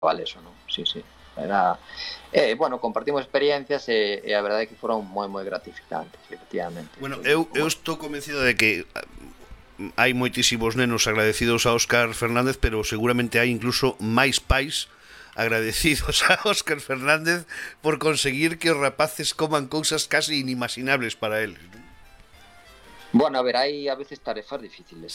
eso, non? Sí, sí. Era, bueno, compartimos experiencias e a verdade é que foron moi gratificantes, efectivamente. Bueno, eu estou convencido de que hai moitísimos nenos agradecidos a Óscar Fernández, pero seguramente hai incluso máis pais agradecidos a Óscar Fernández por conseguir que os rapaces coman cousas casi inimaginables para eles, non? Bueno, a ver, hai a veces tarefas difíciles,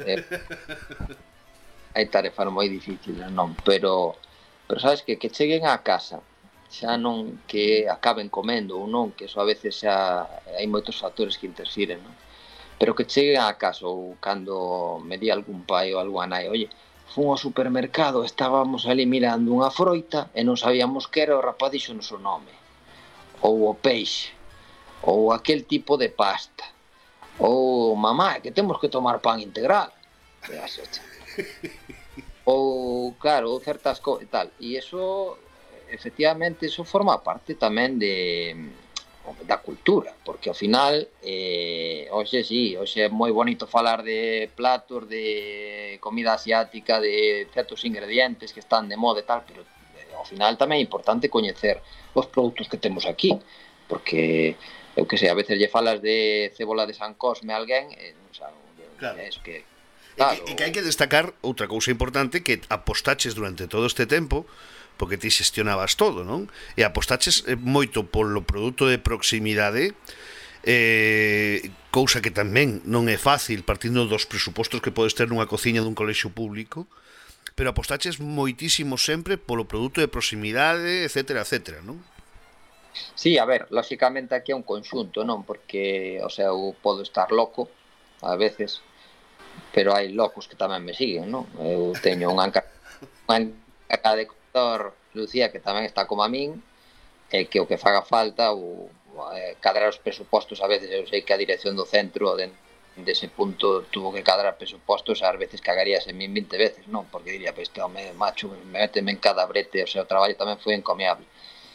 hai tarefas moi difíciles, non? Pero sabes que cheguen á casa, xa non que acaben comendo ou non, que eso a veces xa hai moitos factores que interfiren, non? Pero que cheguen á casa, ou cando me di algún pai ou algunha nai, oye, fun ao supermercado, estábamos ali mirando unha froita e non sabíamos que era, o rapaz dixo o noso nome, ou o peixe, ou aquel tipo de pasta, ou mamá, que temos que tomar pan integral, ou claro, ou certas cousas e tal, e iso efectivamente iso forma parte tamén da cultura, porque ao final hoxe sí, hoxe é moi bonito falar de platos, de comida asiática, de certos ingredientes que están de moda e tal, pero ao final tamén é importante coñecer os produtos que temos aquí, porque eu que sei, a veces lle falas de cebola de San Cosme a alguén e non sabe, claro. É que claro. E que hai que destacar outra cousa importante, que apostaches durante todo este tempo, porque ti xestionabas todo, non? E apostaches moito polo produto de proximidade, cousa que tamén non é fácil partindo dos presupostos que podes ter nunha cociña dun colexio público, pero apostaches moitísimo sempre polo produto de proximidade, etcétera, etcétera, non? Sí, a ver, lóxicamente aquí é un conxunto, non? Porque, o sea, eu podo estar loco a veces, pero hai locos que tamén me siguen, non? Eu teño unha encargada de comedor, Lucía, que tamén está como a min, e que o que faga falta, ou cadrar os presupostos, a veces eu sei que a dirección do centro dese punto tuvo que cadrar presupostos, ás veces cagarías en min 20 veces, non? Porque diría, pues, este home macho, méteme en cada brete, o sea, o traballo tamén foi encomiable.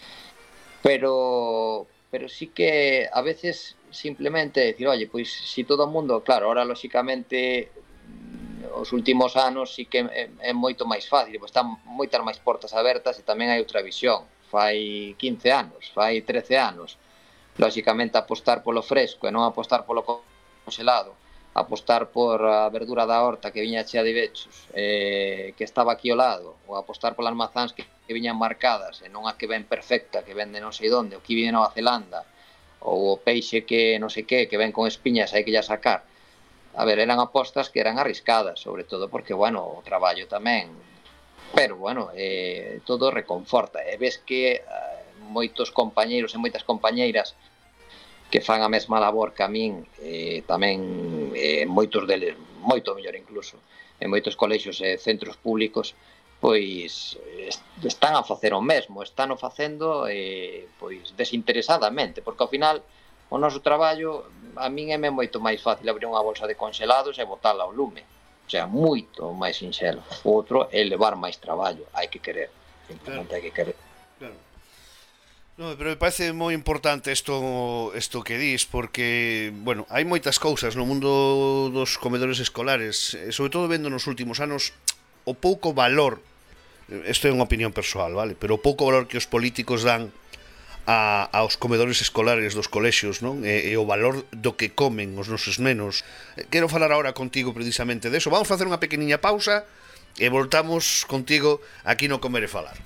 Pero sí que a veces simplemente decir, oye, pois si todo o mundo, claro, ahora lóxicamente os últimos anos sí que é moito máis fácil, pois están moitas máis portas abertas e tamén hai outra visión. Fai 15 anos, fai 13 anos, lóxicamente apostar polo fresco e non apostar polo congelado, apostar por a verdura da horta que viña chea de bechos, que estaba aquí ao lado, ou apostar polas mazáns que viñan marcadas e non a que ven perfecta, que ven de non sei onde, o que viene de Nova Zelanda, ou o peixe que non sei que ven con espiñas, hai que ya sacar. A ver, eran apostas que eran arriscadas, sobre todo porque, bueno, o traballo tamén, pero, bueno, todo reconforta, e ves que moitos compañeiros e moitas compañeiras que fan a mesma labor que a min, tamén moitos deles, moito mellor incluso, en moitos colexios e centros públicos, pois están a facer o mesmo, están o facendo pois desinteresadamente, porque ao final o noso traballo, a min é moito máis fácil abrir unha bolsa de congelados e botala ao lume, o sea, moito máis sinxelo. O outro é levar máis traballo, hai que querer, simplemente hai que querer. Claro. No, pero me parece moi importante isto que dis, porque, bueno, hai moitas cousas no mundo dos comedores escolares, e sobre todo vendo nos últimos anos o pouco valor, isto é unha opinión persoal, vale? Pero o pouco valor que os políticos dan aos comedores escolares dos colexios, non? E o valor do que comen os nosos nenos. Quero falar agora contigo precisamente deso. Vamos facer unha pequeniña pausa e voltamos contigo aquí no Comer e Falar.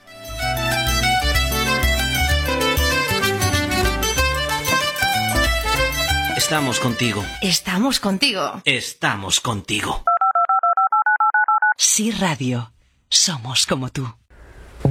Estamos contigo. Estamos contigo. Estamos contigo. Sí Radio. Somos como tú.